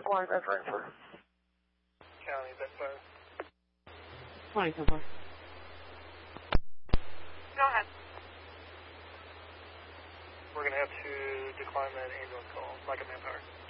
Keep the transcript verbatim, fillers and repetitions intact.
One, that's Rainford. County, Bedfire. Morning, ten four. Go ahead. We're going to have to decline that ambulance call, like a manpower.